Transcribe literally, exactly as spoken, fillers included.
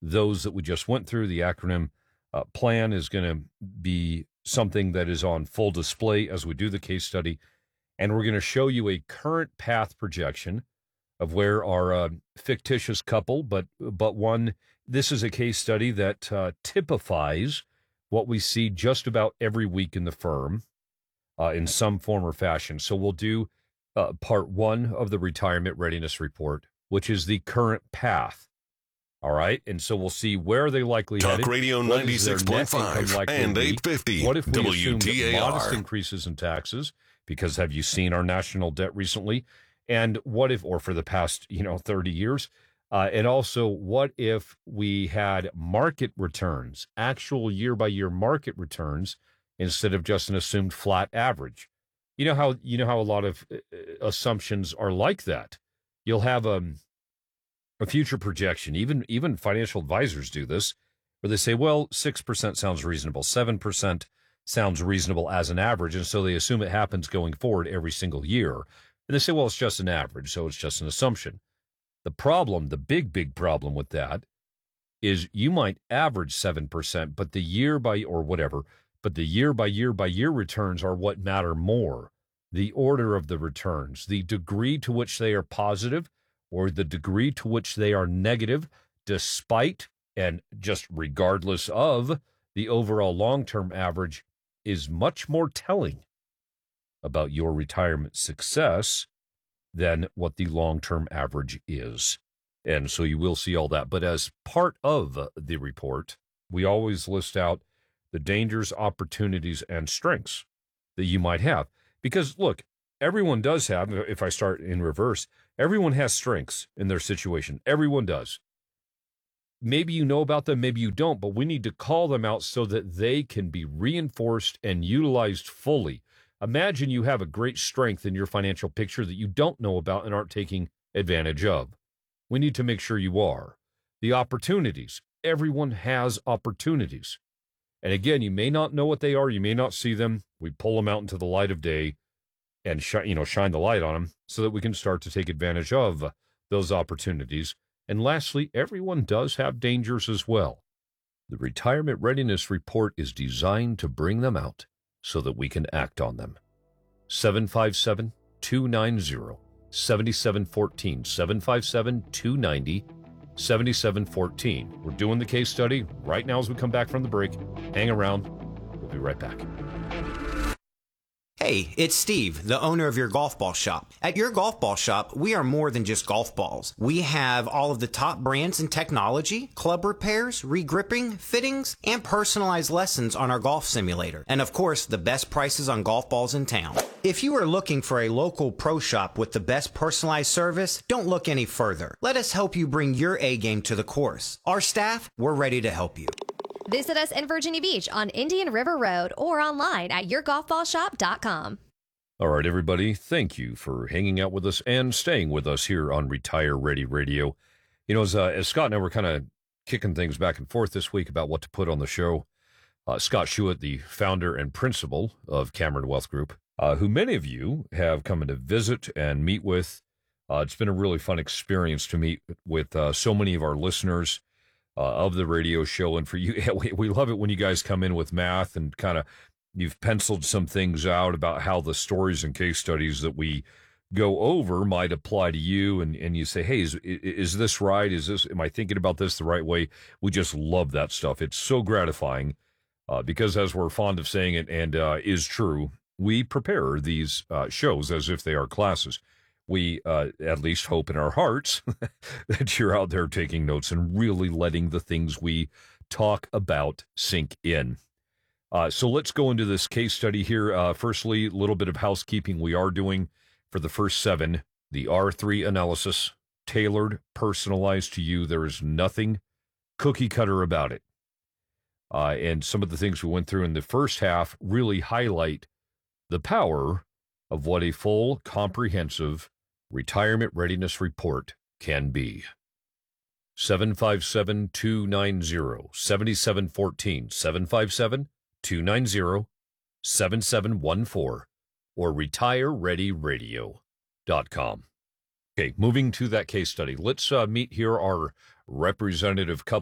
those that we just went through. The acronym uh, PLAN is going to be something that is on full display as we do the case study. And we're going to show you a current path projection of where our uh, fictitious couple, but but one, this is a case study that uh, typifies what we see just about every week in the firm uh, in some form or fashion. So we'll do uh, part one of the retirement readiness report, which is the current path. All right, and so we'll see where they likely Talk headed. Radio ninety-six point five and eight fifty. What if we assume W T A R. modest increases in taxes? Because have you seen our national debt recently? And what if, or for the past, you know, thirty years? Uh, and also, what if we had market returns, actual year-by-year market returns, instead of just an assumed flat average? You know how you know how a lot of uh, assumptions are like that. You'll have a, a future projection. Even even financial advisors do this, where they say, well, six percent sounds reasonable, seven percent sounds reasonable as an average, and so they assume it happens going forward every single year. And they say, well, it's just an average, so it's just an assumption. The problem, the big, big problem with that is you might average seven percent, but the year by, or whatever, but the year by year by year returns are what matter more. The order of the returns, the degree to which they are positive or the degree to which they are negative, despite and just regardless of the overall long-term average, is much more telling about your retirement success than what the long-term average is. And so you will see all that. But as part of the report, we always list out the dangers, opportunities, and strengths that you might have. Because, look, everyone does have, if I start in reverse, everyone has strengths in their situation. Everyone does. Maybe you know about them, maybe you don't, but we need to call them out so that they can be reinforced and utilized fully. Imagine you have a great strength in your financial picture that you don't know about and aren't taking advantage of. We need to make sure you are. The opportunities. Everyone has opportunities. And again, you may not know what they are. You may not see them. We pull them out into the light of day and sh- you know, shine the light on them so that we can start to take advantage of those opportunities. And lastly, everyone does have dangers as well. The Retirement Readiness Report is designed to bring them out so that we can act on them. seven five seven, two nine zero, seven seven one four, seven five seven, two nine zero, seven seven one four. We're doing the case study right now as we come back from the break. Hang around. We'll be right back. Hey, it's Steve, the owner of Your Golf Ball Shop. At Your Golf Ball Shop, we are more than just golf balls. We have all of the top brands in technology, club repairs, regripping, fittings, and personalized lessons on our golf simulator. And of course, the best prices on golf balls in town. If you are looking for a local pro shop with the best personalized service, don't look any further. Let us help you bring your A game to the course. Our staff, we're ready to help you. Visit us in Virginia Beach on Indian River Road or online at your golf ball shop dot com. All right, everybody, thank you for hanging out with us and staying with us here on Retire Ready Radio. You know, as, uh, as Scott and I were kind of kicking things back and forth this week about what to put on the show, uh, Scott Schuett, the founder and principal of Cameron Wealth Group, uh, who many of you have come in to visit and meet with. Uh, it's been a really fun experience to meet with uh, so many of our listeners Uh, of the radio show. And for you, yeah, we, we love it when you guys come in with math and kind of you've penciled some things out about how the stories and case studies that we go over might apply to you. And, and you say, hey, is, is this right? Is this, am I thinking about this the right way? We just love that stuff. It's so gratifying uh, because as we're fond of saying it and uh, is true, we prepare these uh, shows as if they are classes. We uh, at least hope in our hearts that you're out there taking notes and really letting the things we talk about sink in. Uh, so let's go into this case study here. Uh, firstly, a little bit of housekeeping we are doing for the first seven, the R three analysis, tailored, personalized to you. There is nothing cookie cutter about it. Uh, and some of the things we went through in the first half really highlight the power of what a full, comprehensive retirement readiness report can be. seven five seven, two nine zero, seven seven one four, seven five seven, two nine zero, seven seven one four, or retire ready radio dot com. Okay, moving to that case study. Let's uh, meet here our representative couple.